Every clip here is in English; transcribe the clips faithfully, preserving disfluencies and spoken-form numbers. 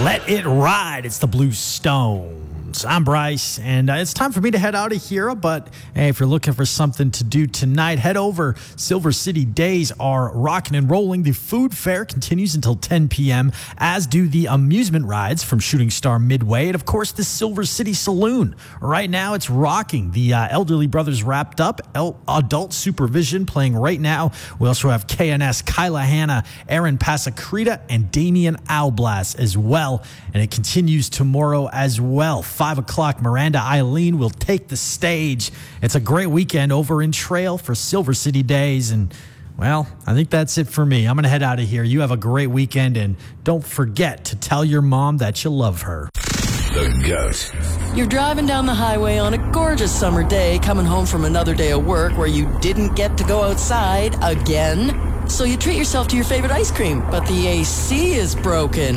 Let It Ride. It's the Blue Stones. I'm Bryce, and uh, it's time for me to head out of here. But hey, if you're looking for something to do tonight, head over. Silver City Days are rocking and rolling. The food fair continues until ten p.m., as do the amusement rides from Shooting Star Midway, and of course the Silver City Saloon. Right now, it's rocking. The uh, Elderly Brothers wrapped up. El- Adult Supervision playing right now. We also have K N S, Kyla Hanna, Aaron Pasacrita, and Damian Alblas as well. And it continues tomorrow as well. Five o'clock, Miranda Eileen will take the stage. It's a great weekend over in Trail for Silver City Days. And, well, I think that's it for me. I'm going to head out of here. You have a great weekend, and don't forget to tell your mom that you love her. The Goat. You're driving down the highway on a gorgeous summer day, coming home from another day of work where you didn't get to go outside again. So you treat yourself to your favorite ice cream, but the A C is broken.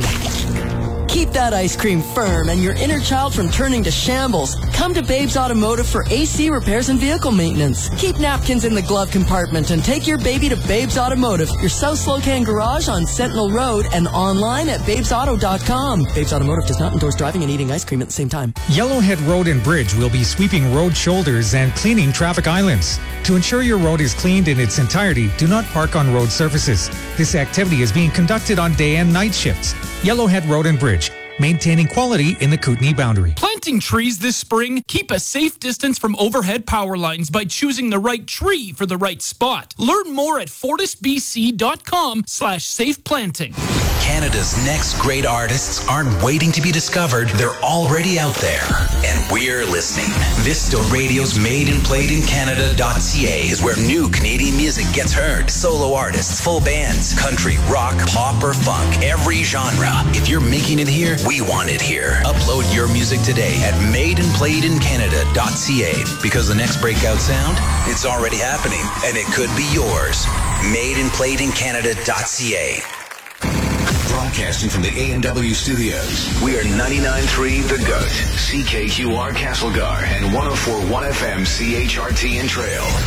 Keep that ice cream firm and your inner child from turning to shambles. Come to Babes Automotive for A C repairs and vehicle maintenance. Keep napkins in the glove compartment and take your baby to Babes Automotive, your South Slocan garage on Sentinel Road, and online at babes auto dot com. Babes Automotive does not endorse driving and eating ice cream at the same time. Yellowhead Road and Bridge will be sweeping road shoulders and cleaning traffic islands. To ensure your road is cleaned in its entirety, do not park on road surfaces. This activity is being conducted on day and night shifts. Yellowhead Road and Bridge, maintaining quality in the Kootenay boundary. Planting trees this spring? Keep a safe distance from overhead power lines by choosing the right tree for the right spot. Learn more at fortisbc.com slash safe planting. Canada's next great artists aren't waiting to be discovered. They're already out there, and we're listening. Vista Radio's Made and Played in Canada dot c a is where new Canadian music gets heard. Solo artists, full bands, country, rock, pop, or funk, every genre. If you're making it here, we want it here. Upload your music today at Made and Played in Canada dot c a, because the next breakout sound, it's already happening, and it could be yours. Made and Played in Canada dot c a. Broadcasting from the A and W studios, we are ninety-nine point three The Goat, C K Q R Castlegar, and one oh four point one F M C H R T in Trail.